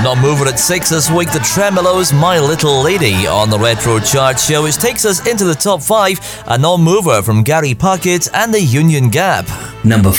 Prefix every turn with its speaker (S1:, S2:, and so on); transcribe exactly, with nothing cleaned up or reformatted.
S1: Non-mover at six this week, the Tremolos, My Little Lady on the Retro Chart Show, which takes us into the top five, a non-mover from Gary Puckett and the Union Gap.
S2: Number